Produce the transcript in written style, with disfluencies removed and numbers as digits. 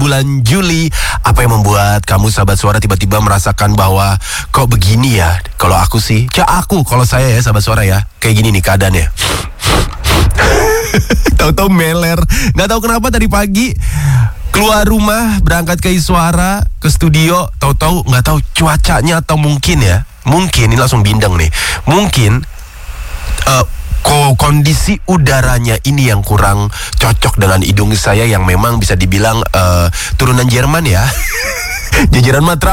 bulan Juli. Apa yang membuat kamu sahabat suara tiba-tiba merasakan bahwa kok begini ya? Kalau aku sih, kalau saya ya sahabat suara ya, kayak gini nih keadaannya. Tahu-tahu meler. Nggak tahu kenapa tadi pagi keluar rumah berangkat ke Iswara ke studio, tahu-tahu nggak tahu cuacanya atau mungkin ini langsung bindeng nih. Mungkin kondisi udaranya ini yang kurang cocok dengan hidung saya yang memang bisa dibilang turunan Jerman ya. Jajaran matra